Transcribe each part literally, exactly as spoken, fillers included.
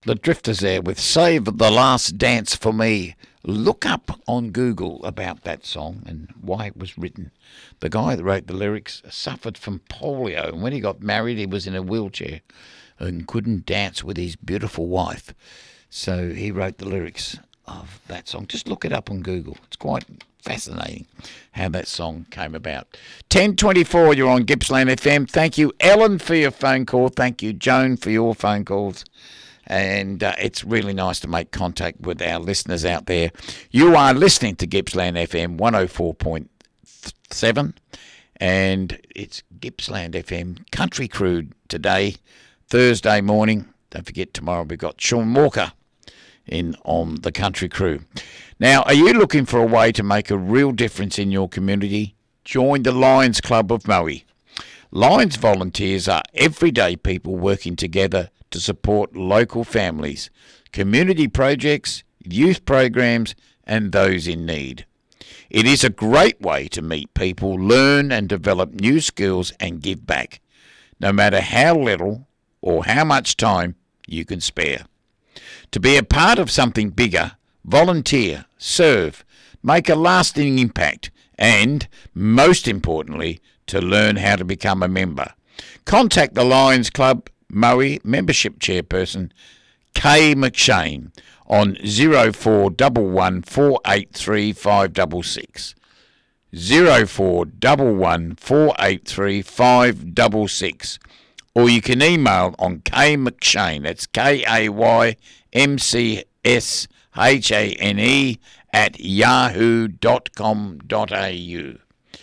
The Drifters there with Save the Last Dance for Me. Look up on Google about that song and why it was written. The guy that wrote the lyrics suffered from polio, and when he got married, he was in a wheelchair and couldn't dance with his beautiful wife. So he wrote the lyrics of that song. Just look it up on Google. It's quite fascinating how that song came about. ten twenty-four, you're on Gippsland F M. Thank you, Ellen, for your phone call. Thank you, Joan, for your phone calls. And uh, it's really nice to make contact with our listeners out there. You are listening to Gippsland F M one oh four point seven, and it's Gippsland F M Country Crew today, Thursday morning. Don't forget, tomorrow we've got Sean Walker in on the Country Crew. Now, are you looking for a way to make a real difference in your community? Join the Lions Club of Maui. Lions volunteers are everyday people working together to support local families, community projects, youth programs, and those in need. It is a great way to meet people, learn and develop new skills, and give back, no matter how little or how much time you can spare. To be a part of something bigger, volunteer, serve, make a lasting impact, and, most importantly, to learn how to become a member. Contact the Lions Club Maui membership chairperson Kay McShane on zero four one one four eight three five six six. zero four one one four eight three five six six. Or you can email on Kay McShane, that's K A Y M C S H A N E at yahoo dot com dot a u.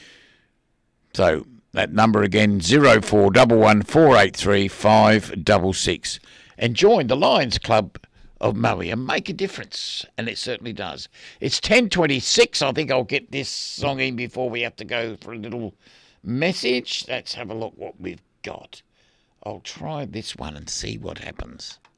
So that number again, zero four one one four eight three five six six. And join the Lions Club of Maui and make a difference. And it certainly does. It's ten twenty-six. I think I'll get this song in before we have to go for a little message. Let's have a look what we've got. I'll try this one and see what happens.